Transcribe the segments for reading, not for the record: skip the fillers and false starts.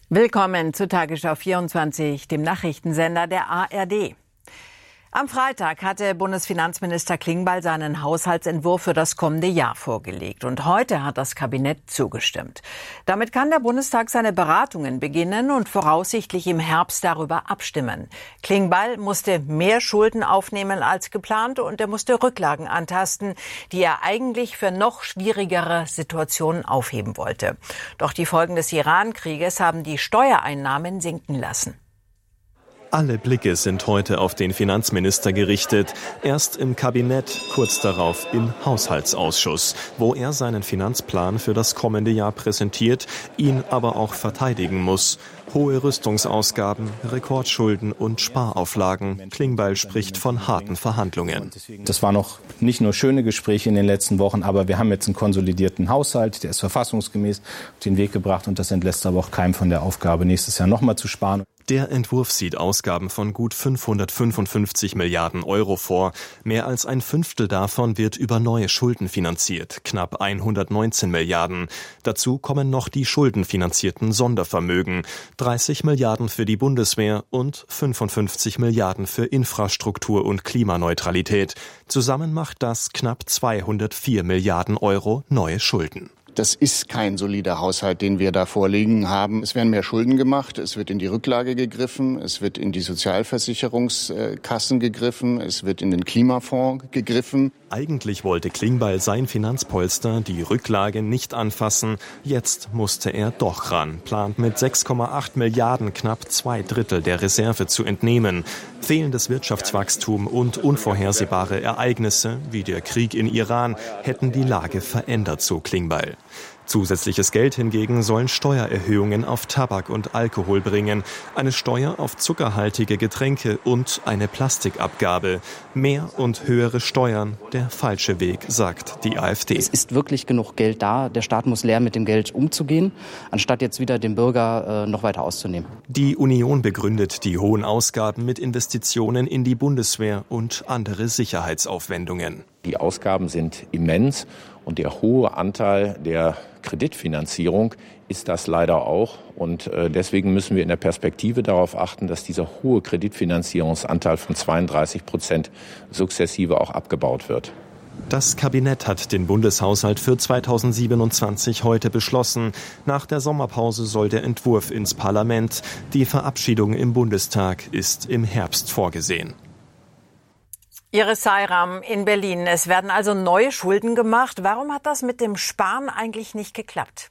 Willkommen zu Tagesschau 24, dem Nachrichtensender der ARD. Am Freitag hatte Bundesfinanzminister Klingbeil seinen Haushaltsentwurf für das kommende Jahr vorgelegt. Und heute hat das Kabinett zugestimmt. Damit kann der Bundestag seine Beratungen beginnen und voraussichtlich im Herbst darüber abstimmen. Klingbeil musste mehr Schulden aufnehmen als geplant und er musste Rücklagen antasten, die er eigentlich für noch schwierigere Situationen aufheben wollte. Doch die Folgen des Iran-Krieges haben die Steuereinnahmen sinken lassen. Alle Blicke sind heute auf den Finanzminister gerichtet. Erst im Kabinett, kurz darauf im Haushaltsausschuss, wo er seinen Finanzplan für das kommende Jahr präsentiert, ihn aber auch verteidigen muss. Hohe Rüstungsausgaben, Rekordschulden und Sparauflagen. Klingbeil spricht von harten Verhandlungen. Das waren noch nicht nur schöne Gespräche in den letzten Wochen, aber wir haben jetzt einen konsolidierten Haushalt, der ist verfassungsgemäß auf den Weg gebracht und das entlässt aber auch keinem von der Aufgabe, nächstes Jahr nochmal zu sparen. Der Entwurf sieht Ausgaben von gut 555 Milliarden Euro vor. Mehr als ein Fünftel davon wird über neue Schulden finanziert, knapp 119 Milliarden. Dazu kommen noch die schuldenfinanzierten Sondervermögen, 30 Milliarden für die Bundeswehr und 55 Milliarden für Infrastruktur und Klimaneutralität. Zusammen macht das knapp 204 Milliarden Euro neue Schulden. Das ist kein solider Haushalt, den wir da vorliegen haben. Es werden mehr Schulden gemacht, es wird in die Rücklage gegriffen, es wird in die Sozialversicherungskassen gegriffen, es wird in den Klimafonds gegriffen. Eigentlich wollte Klingbeil sein Finanzpolster, die Rücklage, nicht anfassen. Jetzt musste er doch ran, plant mit 6,8 Milliarden knapp 2/3 der Reserve zu entnehmen. Fehlendes Wirtschaftswachstum und unvorhersehbare Ereignisse, wie der Krieg in Iran, hätten die Lage verändert, so Klingbeil. Zusätzliches Geld hingegen sollen Steuererhöhungen auf Tabak und Alkohol bringen, eine Steuer auf zuckerhaltige Getränke und eine Plastikabgabe. Mehr und höhere Steuern, der falsche Weg, sagt die AfD. Es ist wirklich genug Geld da. Der Staat muss lernen, mit dem Geld umzugehen, anstatt jetzt wieder den Bürger noch weiter auszunehmen. Die Union begründet die hohen Ausgaben mit Investitionen in die Bundeswehr und andere Sicherheitsaufwendungen. Die Ausgaben sind immens und der hohe Anteil der Kreditfinanzierung ist das leider auch. Und deswegen müssen wir in der Perspektive darauf achten, dass dieser hohe Kreditfinanzierungsanteil von 32% sukzessive auch abgebaut wird. Das Kabinett hat den Bundeshaushalt für 2027 heute beschlossen. Nach der Sommerpause soll der Entwurf ins Parlament. Die Verabschiedung im Bundestag ist im Herbst vorgesehen. Iris Seiram in Berlin. Es werden also neue Schulden gemacht. Warum hat das mit dem Sparen eigentlich nicht geklappt?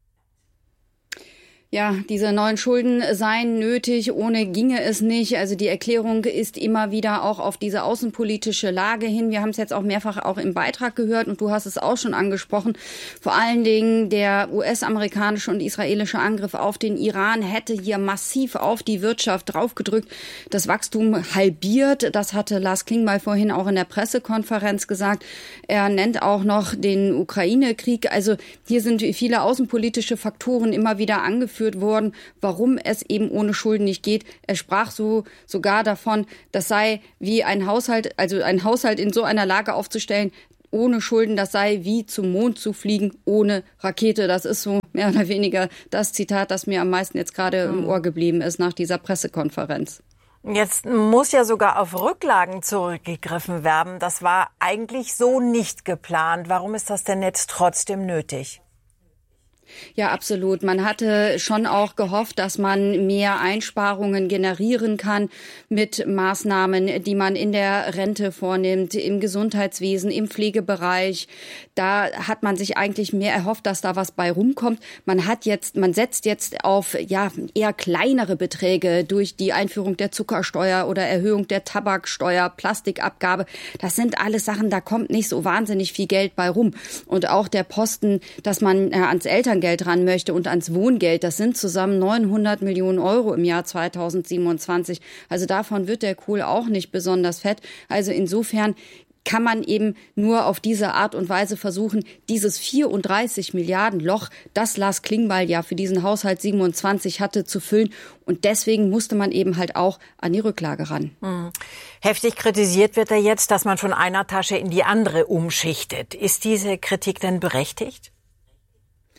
Ja, diese neuen Schulden seien nötig, ohne ginge es nicht. Also die Erklärung ist immer wieder auch auf diese außenpolitische Lage hin. Wir haben es jetzt auch mehrfach auch im Beitrag gehört und du hast es auch schon angesprochen. Vor allen Dingen der US-amerikanische und israelische Angriff auf den Iran hätte hier massiv auf die Wirtschaft draufgedrückt, das Wachstum halbiert. Das hatte Lars Klingbeil vorhin auch in der Pressekonferenz gesagt. Er nennt auch noch den Ukraine-Krieg. Also hier sind viele außenpolitische Faktoren immer wieder angeführt worden, warum es eben ohne Schulden nicht geht. Er sprach sogar davon, das sei wie ein Haushalt, also ein Haushalt in so einer Lage aufzustellen, ohne Schulden, das sei wie zum Mond zu fliegen ohne Rakete. Das ist so mehr oder weniger das Zitat, das mir am meisten jetzt gerade im Ohr geblieben ist nach dieser Pressekonferenz. Jetzt muss ja sogar auf Rücklagen zurückgegriffen werden. Das war eigentlich so nicht geplant. Warum ist das denn jetzt trotzdem nötig? Ja, absolut. Man hatte schon auch gehofft, dass man mehr Einsparungen generieren kann mit Maßnahmen, die man in der Rente vornimmt, im Gesundheitswesen, im Pflegebereich. Da hat man sich eigentlich mehr erhofft, dass da was bei rumkommt. Man setzt jetzt auf, eher kleinere Beträge durch die Einführung der Zuckersteuer oder Erhöhung der Tabaksteuer, Plastikabgabe. Das sind alles Sachen, da kommt nicht so wahnsinnig viel Geld bei rum. Und auch der Posten, dass man ans Elterngeld ran möchte und ans Wohngeld, das sind zusammen 900 Millionen Euro im Jahr 2027. Also davon wird der Kohl auch nicht besonders fett. Also insofern kann man eben nur auf diese Art und Weise versuchen, dieses 34 Milliarden Loch, das Lars Klingbeil ja für diesen Haushalt 27 hatte, zu füllen. Und deswegen musste man eben halt auch an die Rücklage ran. Heftig kritisiert wird er jetzt, dass man von einer Tasche in die andere umschichtet. Ist diese Kritik denn berechtigt?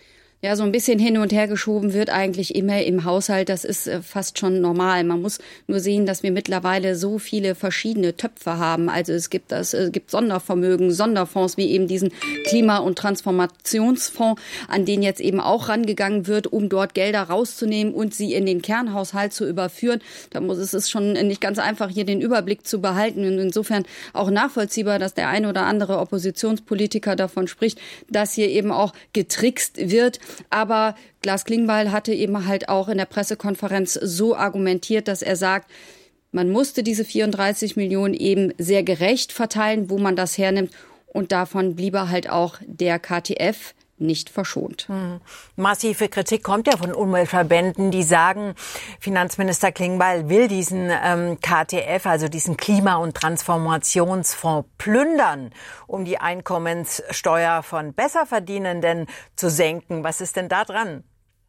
Ja, so ein bisschen hin und her geschoben wird eigentlich immer im Haushalt. Das ist fast schon normal. Man muss nur sehen, dass wir mittlerweile so viele verschiedene Töpfe haben. Also es gibt Sondervermögen, Sonderfonds wie eben diesen Klima- und Transformationsfonds, an den jetzt eben auch rangegangen wird, um dort Gelder rauszunehmen und sie in den Kernhaushalt zu überführen. Es ist schon nicht ganz einfach, hier den Überblick zu behalten. Und insofern auch nachvollziehbar, dass der eine oder andere Oppositionspolitiker davon spricht, dass hier eben auch getrickst wird. Aber Lars Klingbeil hatte eben halt auch in der Pressekonferenz so argumentiert, dass er sagt, man musste diese 34 Millionen eben sehr gerecht verteilen, wo man das hernimmt. Und davon bliebe halt auch der KTF nicht verschont. Massive Kritik kommt ja von Umweltverbänden, die sagen, Finanzminister Klingbeil will diesen KTF, also diesen Klima- und Transformationsfonds, plündern, um die Einkommenssteuer von Besserverdienenden zu senken. Was ist denn da dran?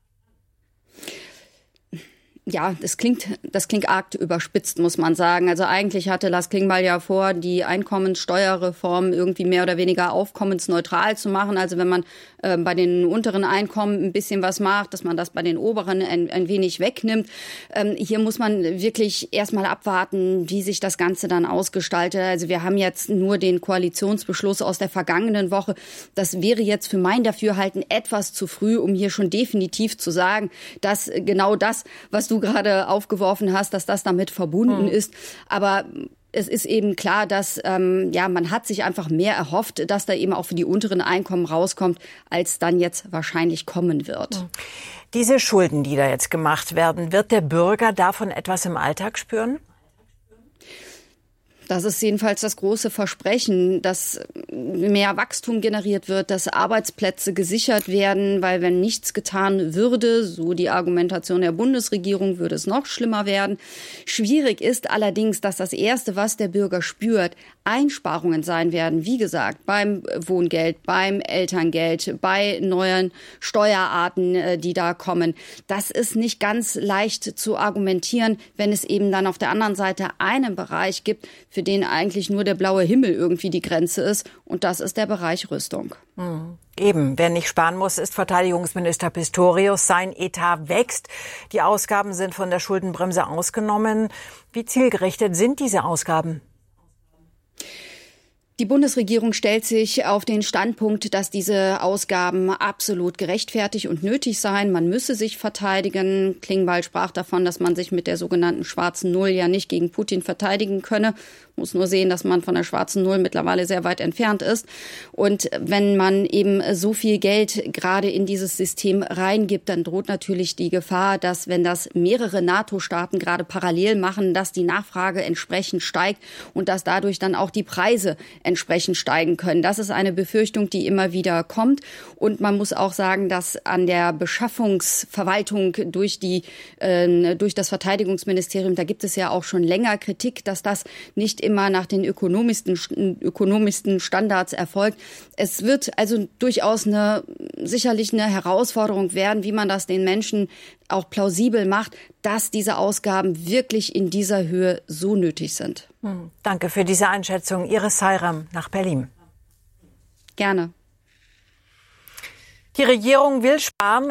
Ja, das klingt arg überspitzt, muss man sagen. Also eigentlich hatte Lars Klingbeil ja vor, die Einkommenssteuerreform irgendwie mehr oder weniger aufkommensneutral zu machen. Also wenn man bei den unteren Einkommen ein bisschen was macht, dass man das bei den oberen ein wenig wegnimmt. Hier muss man wirklich erstmal abwarten, wie sich das Ganze dann ausgestaltet. Also wir haben jetzt nur den Koalitionsbeschluss aus der vergangenen Woche. Das wäre jetzt für mein Dafürhalten etwas zu früh, um hier schon definitiv zu sagen, dass genau das, was du gerade aufgeworfen hast, dass das damit verbunden ist. Aber es ist eben klar, dass man hat sich einfach mehr erhofft, dass da eben auch für die unteren Einkommen rauskommt, als dann jetzt wahrscheinlich kommen wird. Diese Schulden, die da jetzt gemacht werden, wird der Bürger davon etwas im Alltag spüren? Das ist jedenfalls das große Versprechen, dass mehr Wachstum generiert wird, dass Arbeitsplätze gesichert werden, weil wenn nichts getan würde, so die Argumentation der Bundesregierung, würde es noch schlimmer werden. Schwierig ist allerdings, dass das Erste, was der Bürger spürt, Einsparungen sein werden. Wie gesagt, beim Wohngeld, beim Elterngeld, bei neuen Steuerarten, die da kommen. Das ist nicht ganz leicht zu argumentieren, wenn es eben dann auf der anderen Seite einen Bereich gibt, für den eigentlich nur der blaue Himmel irgendwie die Grenze ist. Und das ist der Bereich Rüstung. Eben, wer nicht sparen muss, ist Verteidigungsminister Pistorius. Sein Etat wächst. Die Ausgaben sind von der Schuldenbremse ausgenommen. Wie zielgerichtet sind diese Ausgaben? Die Bundesregierung stellt sich auf den Standpunkt, dass diese Ausgaben absolut gerechtfertigt und nötig seien. Man müsse sich verteidigen. Klingbeil sprach davon, dass man sich mit der sogenannten schwarzen Null ja nicht gegen Putin verteidigen könne. Muss nur sehen, dass man von der schwarzen Null mittlerweile sehr weit entfernt ist. Und wenn man eben so viel Geld gerade in dieses System reingibt, dann droht natürlich die Gefahr, dass, wenn das mehrere NATO-Staaten gerade parallel machen, dass die Nachfrage entsprechend steigt und dass dadurch dann auch die Preise entsprechend steigen können. Das ist eine Befürchtung, die immer wieder kommt. Und man muss auch sagen, dass an der Beschaffungsverwaltung durch das Verteidigungsministerium, da gibt es ja auch schon länger Kritik, dass das nicht immer nach den ökonomischsten Standards erfolgt. Es wird also durchaus sicherlich eine Herausforderung werden, wie man das den Menschen auch plausibel macht, dass diese Ausgaben wirklich in dieser Höhe so nötig sind. Danke für diese Einschätzung. Iris Seiram nach Berlin. Gerne. Die Regierung will sparen